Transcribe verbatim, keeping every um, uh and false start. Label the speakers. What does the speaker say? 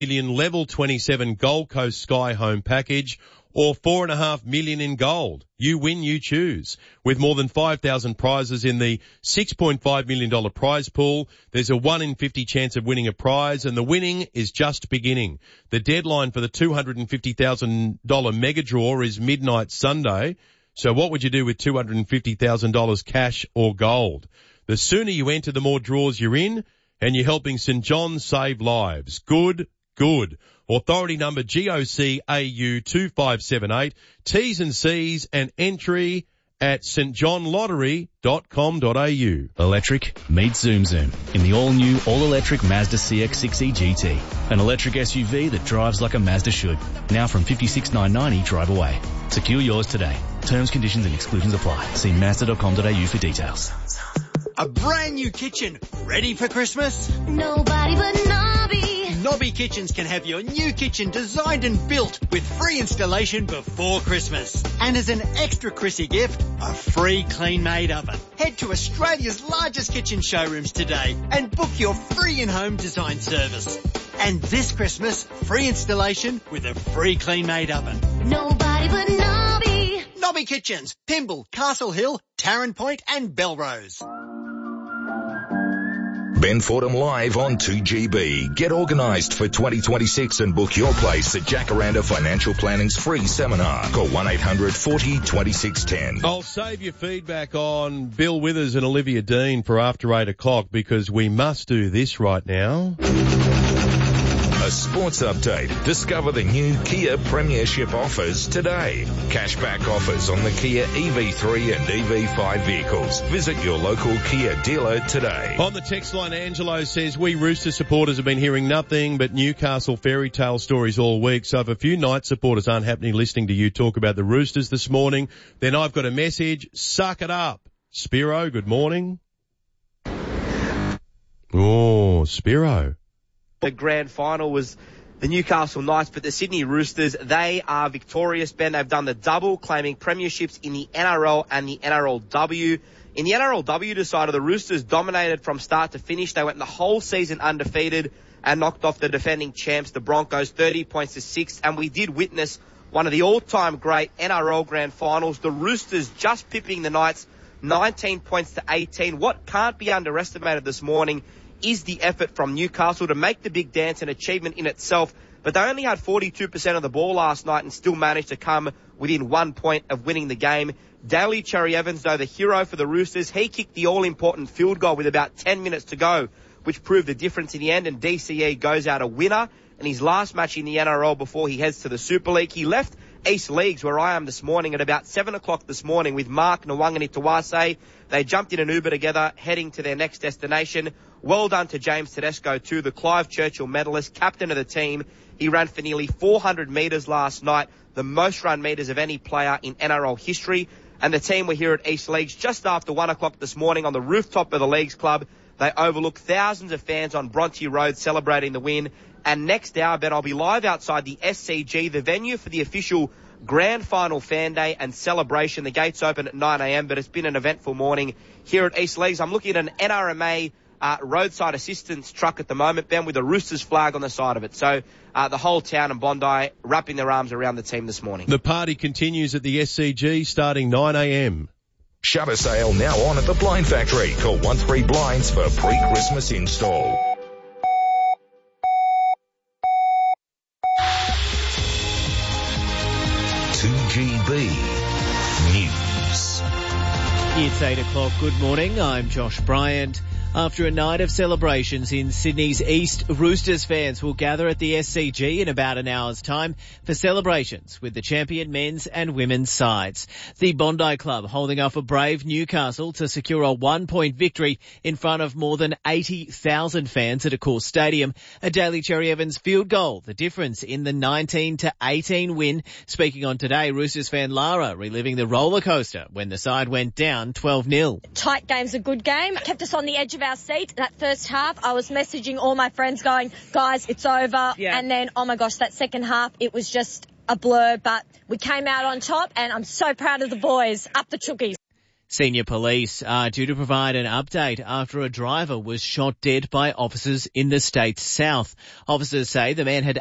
Speaker 1: million level twenty-seven Gold Coast Sky Home package or four and a half million in gold. You win, you choose. With more than five thousand prizes in the six point five million dollars prize pool, there's a one in fifty chance of winning a prize, and the winning is just beginning. The deadline for the two hundred fifty thousand dollars mega draw is midnight Sunday. So what would you do with two hundred fifty thousand dollars cash or gold? The sooner you enter, the more draws you're in, and you're helping St John's save lives. Good, good. Authority number G O C A U two five seven eight. T's and C's and entry at st john lottery dot com dot a u.
Speaker 2: Electric meets Zoom Zoom in the all-new, all-electric Mazda C X six E G T. An electric S U V that drives like a Mazda should. Now from fifty-six thousand nine hundred ninety drive away. Secure yours today. Terms, conditions and exclusions apply. See mazda dot com dot a u for details.
Speaker 3: A brand new kitchen, ready for Christmas?
Speaker 4: Nobody but Nobby.
Speaker 3: Nobby Kitchens can have your new kitchen designed and built with free installation before Christmas. And as an extra Chrissy gift, a free clean-made oven. Head to Australia's largest kitchen showrooms today and book your free in-home design service. And this Christmas, free installation with a free clean-made oven.
Speaker 4: Nobody but Nobby.
Speaker 3: Nobby Kitchens, Pymble, Castle Hill, Tarrant Point and Belrose.
Speaker 5: Ben Fordham live on two G B. Get organised for twenty twenty-six and book your place at Jacaranda Financial Planning's free seminar. Call one eight hundred forty twenty-six ten.
Speaker 1: I'll save your feedback on Bill Withers and Olivia Dean for after eight o'clock because we must do this right now.
Speaker 5: A sports update. Discover the new Kia Premiership offers today. Cashback offers on the Kia E V three and E V five vehicles. Visit your local Kia dealer today.
Speaker 1: On the text line, Angelo says, we Rooster supporters have been hearing nothing but Newcastle fairy tale stories all week. So if a few Knights supporters aren't happening listening to you talk about the Roosters this morning, then I've got a message. Suck it up. Spiro, good morning. Oh, Spiro.
Speaker 6: The grand final was the Newcastle Knights, but the Sydney Roosters, they are victorious, Ben. They've done the double, claiming premierships in the N R L and the N R L W. In the N R L W side, the Roosters dominated from start to finish. They went the whole season undefeated and knocked off the defending champs, the Broncos, thirty points to six. And we did witness one of the all-time great N R L grand finals. The Roosters just pipping the Knights nineteen points to eighteen. What can't be underestimated this morning is the effort from Newcastle to make the big dance, an achievement in itself. But they only had forty-two percent of the ball last night and still managed to come within one point of winning the game. Daly Cherry Evans, though, the hero for the Roosters, he kicked the all-important field goal with about ten minutes to go, which proved the difference in the end, and D C E goes out a winner in his last match in the N R L before he heads to the Super League. He left East Leagues, where I am this morning, at about seven o'clock this morning with Mark Nwanganitawase. They jumped in an Uber together, heading to their next destination. Well done to James Tedesco too, the Clive Churchill medalist, captain of the team. He ran for nearly four hundred metres last night, the most run metres of any player in N R L history. And the team were here at East Leagues just after one o'clock this morning on the rooftop of the Leagues Club. They overlook thousands of fans on Bronte Road celebrating the win. And next hour, Ben, I'll be live outside the S C G, the venue for the official grand final fan day and celebration. The gates open at nine a.m., but it's been an eventful morning here at East Leagues. I'm looking at an N R M A uh, roadside assistance truck at the moment, Ben, with a Roosters flag on the side of it. So uh, the whole town and Bondi wrapping their arms around the team this morning.
Speaker 1: The party continues at the S C G starting nine a.m.
Speaker 5: Shutter sale now on at the Blind Factory. Call one three Blinds for pre-Christmas install. two G B News.
Speaker 7: It's eight o'clock. Good morning. I'm Josh Bryant. After a night of celebrations in Sydney's East, Roosters fans will gather at the S C G in about an hour's time for celebrations with the champion men's and women's sides. The Bondi Club holding off a brave Newcastle to secure a one-point victory in front of more than eighty thousand fans at Accor Stadium. A Daly Cherry Evans field goal, the difference in the nineteen to eighteen win. Speaking on Today, Roosters fan Lara reliving the roller coaster when the side went down twelve nil.
Speaker 8: Tight game's a good game. Kept us on the edge of our seat. That first half, I was messaging all my friends going, guys, it's over. Yeah. And then, oh my gosh, that second half, it was just a blur, but we came out on top and I'm so proud of the boys. Up the Chookies.
Speaker 7: Senior police are due to provide an update after a driver was shot dead by officers in the state's south. Officers say the man had